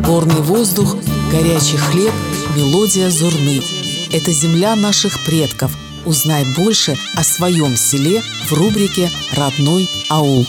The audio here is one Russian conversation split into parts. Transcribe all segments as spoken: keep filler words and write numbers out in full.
Горный воздух, горячий хлеб, мелодия зурны. Это земля наших предков. Узнай больше о своем селе в рубрике «Родной аул».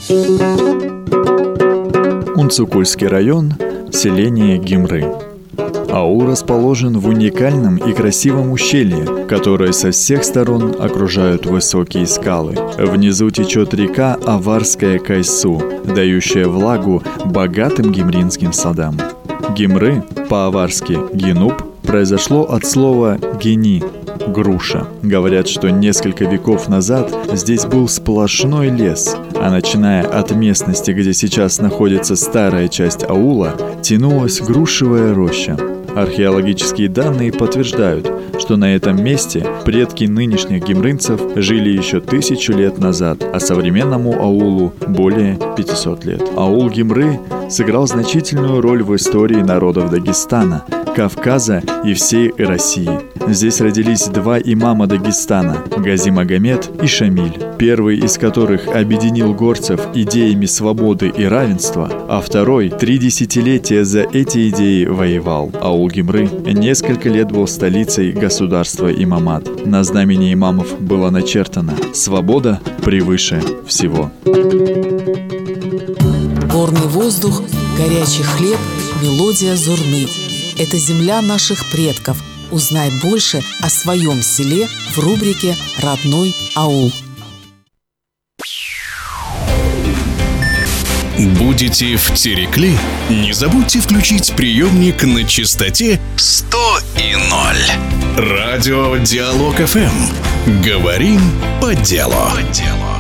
Унцукульский район, селение Гимры. Аул расположен в уникальном и красивом ущелье, которое со всех сторон окружают высокие скалы. Внизу течет река Аварская Кайсу, дающая влагу богатым гимринским садам. Гимры, по-аварски «гинуп», произошло от слова «гени» – груша. Говорят, что несколько веков назад здесь был сплошной лес, а начиная от местности, где сейчас находится старая часть аула, тянулась грушевая роща. Археологические данные подтверждают, что на этом месте предки нынешних гимрынцев жили еще тысячу лет назад, а современному аулу более пятисот лет. Аул Гимры сыграл значительную роль в истории народов Дагестана, Кавказа и всей России. Здесь родились два имама Дагестана – Гази Магомед и Шамиль, первый из которых объединил горцев идеями свободы и равенства, а второй три десятилетия за эти идеи воевал. Аул Гимры несколько лет был столицей государства имамат. На знамени имамов было начертано «Свобода превыше всего». Горный воздух, горячий хлеб, мелодия зурны. Это земля наших предков. Узнай больше о своем селе в рубрике «Родной аул». Будете в Терекли? Не забудьте включить приемник на частоте сто и ноль. Радио Диалог эф эм. Говорим по делу. По делу.